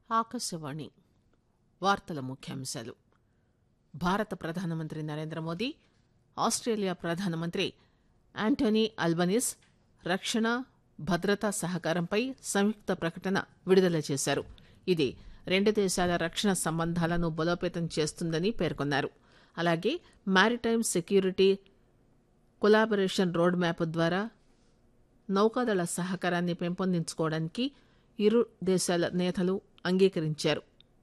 ఆకాశవాణి వార్తల ముఖ్యాంశాలు. భారత ప్రధానమంత్రి నరేంద్ర మోదీ, ఆస్ట్రేలియా ప్రధానమంత్రి యాంటోనీ అల్బనీస్ రక్షణ, భద్రతా సహకారంపై సంయుక్త ప్రకటన విడుదల చేశారు. ఇది రెండు దేశాల రక్షణ సంబంధాలను బలోపేతం చేస్తుందని పేర్కొన్నారు. అలాగే maritime security collaboration road map ద్వారా నౌకాదళ సహకారాన్ని పెంపొందించుకోవడానికి ఇరు దేశాల నేతలు అంగీకరించారు.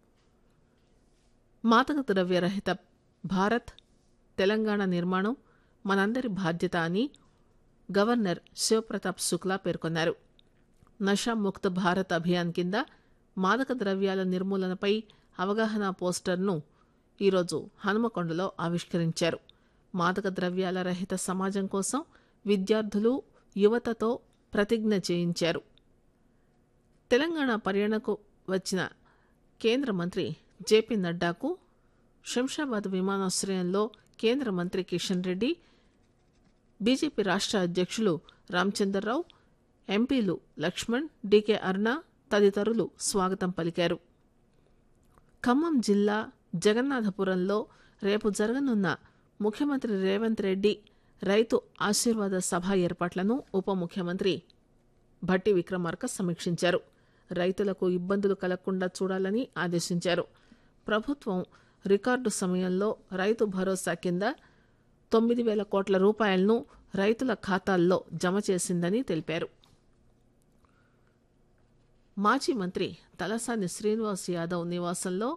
మాదక ద్రవ్య రహిత భారత్, తెలంగాణ నిర్మాణం మనందరి బాధ్యత అని గవర్నర్ శివప్రతాప్ శుక్లా పేర్కొన్నారు. నషా ముక్త్ భారత్ అభియాన్ కింద మాదక ద్రవ్యాల నిర్మూలనపై అవగాహన పోస్టర్ను ఈరోజు హనుమకొండలో ఆవిష్కరించారు. మాదక ద్రవ్యాల రహిత సమాజం కోసం విద్యార్థులు, యువతతో ప్రతిజ్ఞ చేయించారు. తెలంగాణ పర్యటనకు వచ్చిన కేంద్ర మంత్రి జేపీ నడ్డాకు శంషాబాద్ విమానాశ్రయంలో కేంద్ర మంత్రి కిషన్ రెడ్డి, బీజేపీ రాష్ట్ర అధ్యక్షులు రామచంద్రరావు, ఎంపీలు లక్ష్మణ్, డీకే అరుణ తదితరులు స్వాగతం పలికారు. ఖమ్మం జిల్లా జగన్నాథపురంలో రేపు జరగనున్న ముఖ్యమంత్రి రేవంత్ రెడ్డి రైతు ఆశీర్వాద సభ ఏర్పాట్లను ఉప ముఖ్యమంత్రి భట్టి విక్రమార్క సమీక్షించారు. రైతులకు ఇబ్బందులు కలగకుండా చూడాలని ఆదేశించారు. ప్రభుత్వం రికార్డు సమయంలో రైతు భరోసా కింద 9,000 కోట్ల రూపాయలను రైతుల ఖాతాల్లో జమ చేసిందని తెలిపారు. మాజీ మంత్రి తలసాని శ్రీనివాస్ యాదవ్ నివాసంలో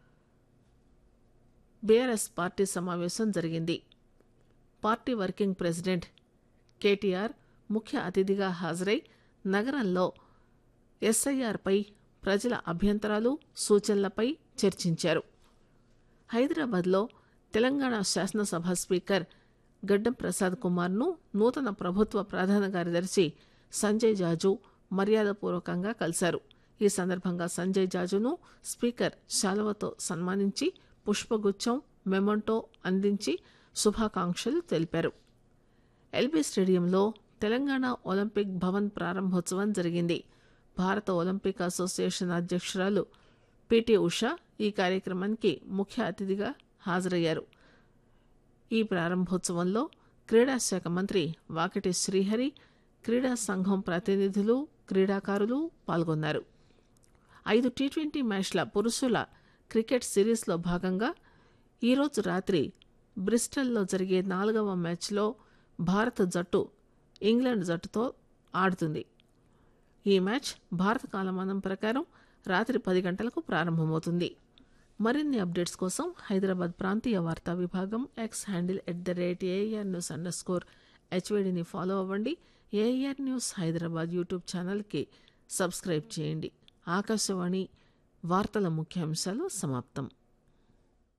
బీఆర్ఎస్ పార్టీ సమావేశం జరిగింది. పార్టీ వర్కింగ్ ప్రెసిడెంట్ కేటీఆర్ ముఖ్య అతిథిగా హాజరై నగరంలో ఎస్ఐఆర్పై ప్రజల అభ్యంతరాలు, సూచనలపై చర్చించారు. హైదరాబాద్లో తెలంగాణ శాసనసభ స్పీకర్ గడ్డం ప్రసాద్ కుమార్ను నూతన ప్రభుత్వ ప్రధాన కార్యదర్శి సంజయ్ జాజు మర్యాదపూర్వకంగా కలిశారు. ఈ సందర్భంగా సంజయ్ జాజును స్పీకర్ శాలువతో సన్మానించి పుష్పగుచ్చం, మెమంటో అందించి శుభాకాంక్షలు తెలిపారు. ఎల్బీ స్టేడియంలో తెలంగాణ ఒలింపిక్ భవన్ ప్రారంభోత్సవం జరిగింది. భారత ఒలింపిక్ అసోసియేషన్ అధ్యక్షురాలు పిటి ఉషా ఈ కార్యక్రమానికి ముఖ్య అతిథిగా హాజరయ్యారు. ఈ ప్రారంభోత్సవంలో క్రీడాశాఖ మంత్రి వాకిటి శ్రీహరి, క్రీడా సంఘం ప్రతినిధులు, క్రీడాకారులు పాల్గొన్నారు. 5 టీ20 మ్యాచ్ల పురుషుల క్రికెట్ సిరీస్లో భాగంగా ఈరోజు రాత్రి బ్రిస్టల్లో జరిగే 4వ మ్యాచ్లో భారత జట్టు ఇంగ్లాండ్ జట్టుతో ఆడుతుంది. ఈ మ్యాచ్ భారత కాలమానం ప్రకారం రాత్రి 10 గంటలకు ప్రారంభమవుతుంది. మరిన్ని అప్డేట్స్ కోసం హైదరాబాద్ ప్రాంతీయ వార్తా విభాగం ఎక్స్ హ్యాండిల్ @ARNews_HVDని ఫాలో అవ్వండి. ఏఆర్ న్యూస్ హైదరాబాద్ యూట్యూబ్ ఛానల్కి సబ్స్క్రైబ్ చేయండి. ఆకాశవాణి వార్తల ముఖ్యాంశాలు సమాప్తం.